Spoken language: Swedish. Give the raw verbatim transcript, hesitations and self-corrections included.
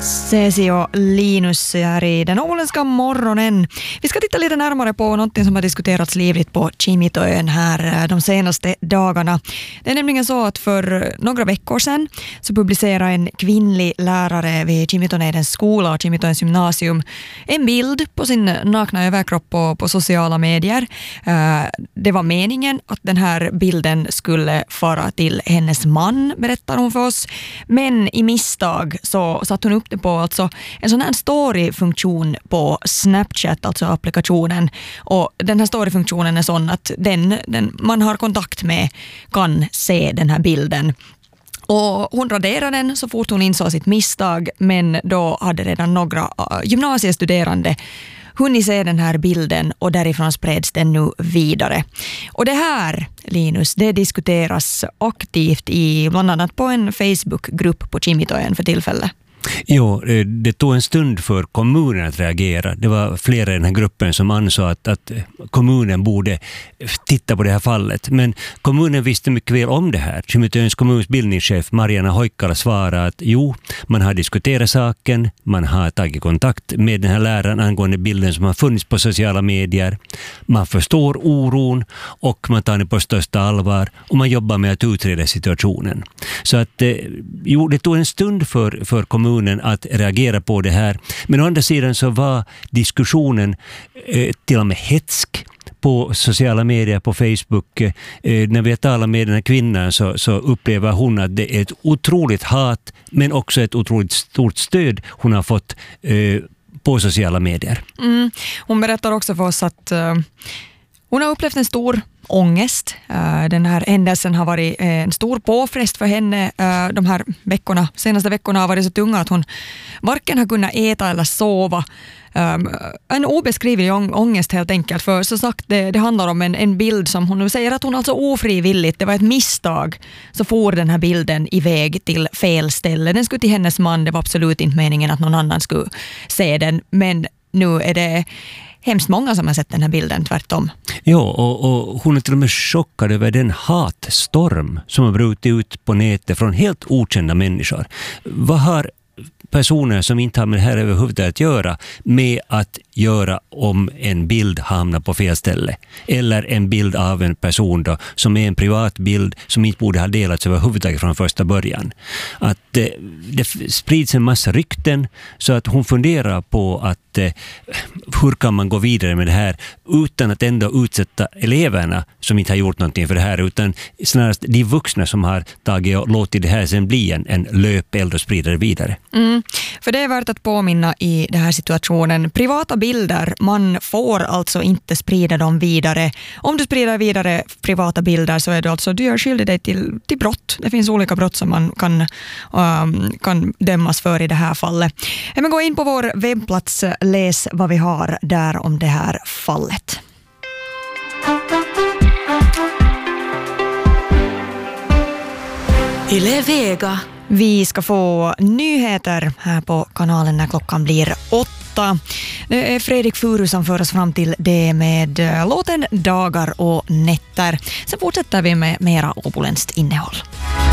Ceci och Linus här i den åländska morgonen. Vi ska titta lite närmare på något som har diskuterats livligt på Kimitoön här de senaste dagarna. Det är nämligen så att för några veckor sedan så publicerade en kvinnlig lärare vid Kimitoöns skola och Kimitoöns gymnasium en bild på sin nakna överkropp på, på sociala medier. Det var meningen att den här bilden skulle fara till hennes man, berättar hon för oss. Men i misstag så satt hon upp det på alltså en sån här story-funktion på Snapchat, alltså applikationen. Och den här story-funktionen är sån att den, den man har kontakt med kan se den här bilden. Och hon raderade den så fort hon insåg sitt misstag, men då hade redan några gymnasiestuderande hunnit se den här bilden och därifrån spreds den nu vidare. Och det här, Linus, det diskuteras aktivt i bland annat på en Facebookgrupp på Kimitoön för tillfället. Jo, det tog en stund för kommunen att reagera. Det var flera i den här gruppen som ansåg att, att kommunen borde titta på det här fallet. Men kommunen visste mycket väl om det här. Kimitoöns kommuns bildningschef Mariana Hoikkala svarade att jo, man har diskuterat saken, man har tagit kontakt med den här läraren angående bilden som har funnits på sociala medier. Man förstår oron och man tar det på största allvar och man jobbar med att utreda situationen. Så att jo, det tog en stund för, för kommunen att reagera på det här. Men å andra sidan så var diskussionen eh, till och med hetsk på sociala medier, på Facebook. Eh, när vi talar med den här kvinnan så, så upplever hon att det är ett otroligt hat men också ett otroligt stort stöd hon har fått eh, på sociala medier. Mm. Hon berättar också för oss att uh, hon har upplevt en stor ångest. Den här händelsen har varit en stor påfrest för henne. De här veckorna, senaste veckorna har varit så tunga att hon varken har kunnat äta eller sova. En obeskrivlig ångest helt enkelt. För så sagt, det, det handlar om en, en bild som hon nu säger att hon alltså ofrivilligt, det var ett misstag, så får den här bilden iväg till fel ställe. Den skulle till hennes man, det var absolut inte meningen att någon annan skulle se den. Men nu är det hemskt många som har sett den här bilden, tvärtom. Ja, och, och hon är till och med chockad över den hatstorm som har brutit ut på nätet från helt okända människor. Vad har personer som inte har med det här överhuvudtaget att göra med att göra om en bild hamnar på fel ställe? Eller en bild av en person då, som är en privat bild som inte borde ha delats överhuvudtaget från första början. Att eh, det sprids en massa rykten så att hon funderar på att eh, hur kan man gå vidare med det här utan att ändå utsätta eleverna som inte har gjort någonting för det här, utan snarast de vuxna som har tagit och låtit det här sen bli en, en löpeld och sprida det vidare. Mm. För det är värt att påminna i den här situationen. Privata bilder, man får alltså inte sprida dem vidare. Om du sprider vidare privata bilder så är du alltså, du gör skyldig dig till, till brott. Det finns olika brott som man kan, um, kan dömas för i det här fallet. Men gå in på vår webbplats, läs vad vi har där om det här fallet. Yle Vega. Vi ska få nyheter här på kanalen när klockan blir åtta. Det är Fredrik Furu som för oss fram till det med låten Dagar och nätter. Sen fortsätter vi med mera opulenskt innehåll.